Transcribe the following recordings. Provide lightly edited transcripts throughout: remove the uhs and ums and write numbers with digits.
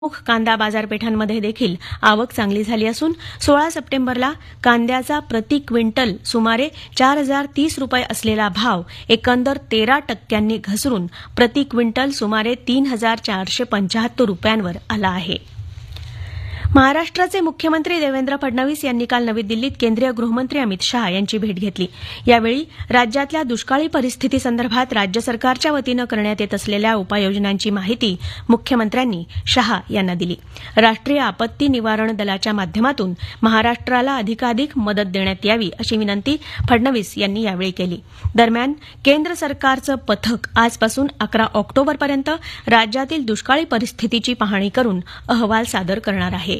प्रमुख कांदा बाजारपेठांमध्ये देखील आवक चांगली झाली असून 16 सप्टेंबरला कांद्याचा प्रति क्विंटल सुमारे 4,030 रुपये असलेला भाव एकंदर 13% घसरून प्रति क्विंटल सुमारे 3,475 रुपयांवर आला आहे. महाराष्ट्राचे मुख्यमंत्री देवेंद्र फडणवीस यांनी काल नवी दिल्लीत केंद्रीय गृहमंत्री अमित शाह यांची भेट घेतली. यावेळी राज्यातल्या दुष्काळी परिस्थितीसंदर्भात राज्य सरकारच्या वतीनं करण्यात येत असलेल्या उपाययोजनांची माहिती मुख्यमंत्र्यांनी शाह यांना दिली. राष्ट्रीय आपत्ती निवारण दलाच्या माध्यमातून महाराष्ट्राला अधिकाधिक मदत देण्यात यावी अशी विनंती फडणवीस यांनी यावेळी केली. दरम्यान केंद्र सरकारचं पथक आजपासून 11 ऑक्टोबरपर्यंत राज्यातील दुष्काळी परिस्थितीची पाहणी करून अहवाल सादर करणार आहे.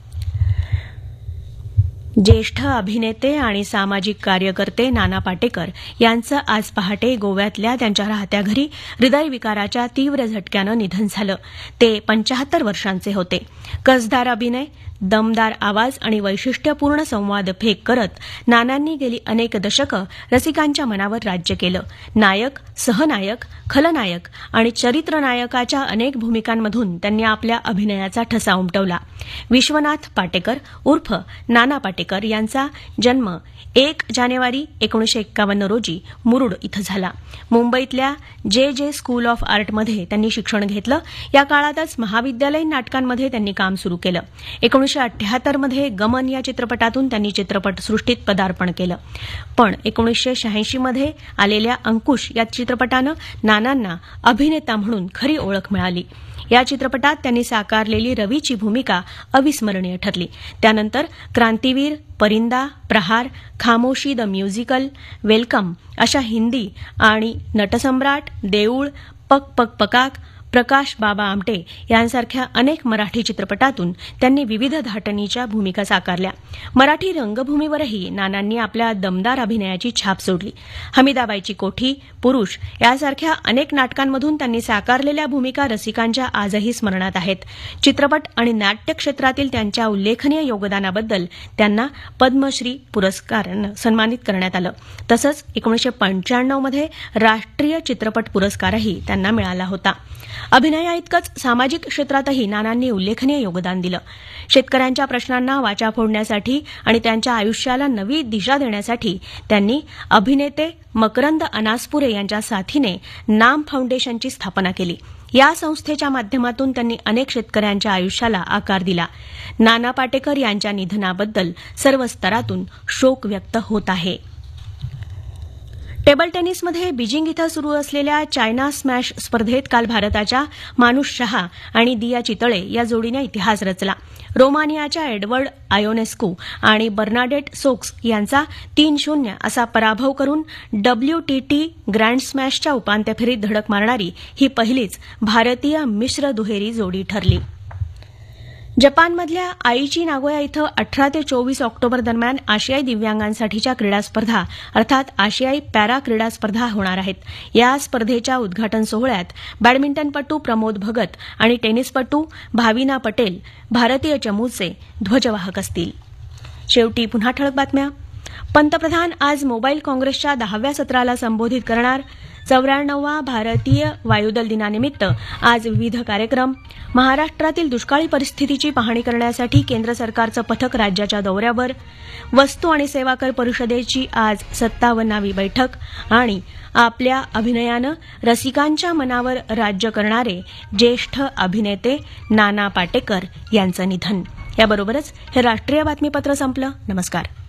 ज्येष्ठ अभिनेते आणि सामाजिक कार्यकर्ते नाना पाटेकर यांचं आज पहाटे गोव्यातल्या त्यांच्या राहत्या घरी हृदयविकाराच्या तीव्र झटक्यानं निधन झालं. ते 75 वर्षांचे होते. कसदार अभिनय, दमदार आवाज आणि वैशिष्ट्यपूर्ण संवादफेक करत नानांनी गेली अनेक दशकं रसिकांच्या मनावर राज्य केलं. नायक, सहनायक, खलनायक आणि चरित्रनायकाच्या अनेक भूमिकांमधून त्यांनी आपल्या अभिनयाचा ठसा उमटवला. विश्वनाथ पाटेकर उर्फ नाना पाटेकर यांचा जन्म 1 जानेवारी 1951 रोजी मुरुड इथं झाला. मुंबईतल्या जे स्कूल ऑफ आर्टमध्ये त्यांनी शिक्षण घेतलं. या काळातच महाविद्यालयीन नाटकांमध्ये त्यांनी काम सुरू केलं. 1978 मध्ये गमन या चित्रपटातून त्यांनी चित्रपटसृष्टीत पदार्पण केलं. पण 1986 मध्ये आलेल्या अंकुश या चित्रपटानं नानांना अभिनेता म्हणून खरी ओळख मिळाली. या चित्रपटात त्यांनी साकारलेली रवीची भूमिका अविस्मरणीय ठरली. त्यानंतर क्रांतीवीर, परिंदा, प्रहार, खामोशी द म्युझिकल, वेलकम अशा हिंदी आणि नटसम्राट, देऊळ, पक पक पकाक, प्रकाश बाबा आमटे यांसारख्या अनेक मराठी चित्रपटातून त्यांनी विविध धाटणीच्या भूमिका साकारल्या. मराठी रंगभूमीवरही नानांनी आपल्या दमदार अभिनयाची छाप सोडली. हमीदाबाईची कोठी, पुरुष यासारख्या अनेक नाटकांमधून त्यांनी साकारलेल्या भूमिका रसिकांच्या आजही स्मरणात आहेत. चित्रपट आणि नाट्य क्षेत्रातील त्यांच्या उल्लेखनीय योगदानाबद्दल त्यांना पद्मश्री पुरस्कारानं सन्मानित करण्यात आलं. तसंच 1995 मध्ये राष्ट्रीय चित्रपट पुरस्कारही त्यांना मिळाला होता. अभिनयाइतकंच सामाजिक क्षेत्रातही नानांनी उल्लेखनीय योगदान दिलं. शेतकऱ्यांच्या प्रश्नांना वाचा फोडण्यासाठी आणि त्यांच्या आयुष्याला नवी दिशा देण्यासाठी त्यांनी अभिनेते मकरंद अनासपुरे यांच्या साथीने नाम फाउंडेशनची स्थापना केली. या संस्थेच्या माध्यमातून त्यांनी अनेक शेतकऱ्यांच्या आयुष्याला आकार दिला. नाना पाटेकर यांच्या निधनाबद्दल सर्व स्तरातून शोक व्यक्त होत आहे. टेबल टेनिसमध्ये बीजिंग इथं सुरू असलेल्या चायना स्मॅश स्पर्धेत काल भारताच्या मानुष शहा आणि दिया चितळे या जोडीनं इतिहास रचला. रोमानियाच्या एडवर्ड आयोनेस्कू आणि बर्नाडेट सोक्स यांचा 3-0 असा पराभव करून WTT ग्रँड स्मॅशच्या उपांत्य फेरीत धडक मारणारी ही पहिलीच भारतीय मिश्र दुहेरी जोडी ठरली. जपानमधल्या आईची नागोया इथं 18 ते 24 ऑक्टोबर दरम्यान आशियाई दिव्यांगांसाठीच्या क्रीडा स्पर्धा अर्थात आशियाई पॅरा क्रीडा स्पर्धा होणार आहेत. या स्पर्धेच्या उद्घाटन सोहळ्यात बॅडमिंटनपटू प्रमोद भगत आणि टेनिसपटू भाविना पटेल भारतीय चमूचे ध्वजवाहक असतील. शेवटी पुन्हा ठळक बातम्या. पंतप्रधान आज मोबाईल काँग्रेसच्या 10व्या सत्राला संबोधित करणार. 94वा भारतीय वायुदल दिनानिमित्त आज विविध कार्यक्रम. महाराष्ट्रातील दुष्काळी परिस्थितीची पाहणी करण्यासाठी केंद्र सरकारचं पथक राज्याच्या दौऱ्यावर. वस्तू आणि सेवा कर परिषदेची आज 57वी बैठक. आणि आपल्या अभिनयानं रसिकांच्या मनावर राज्य करणारे ज्येष्ठ अभिनेते नाना पाटेकर यांचं निधन. याबरोबरच हे राष्ट्रीय बातमीपत्र संपलं. नमस्कार.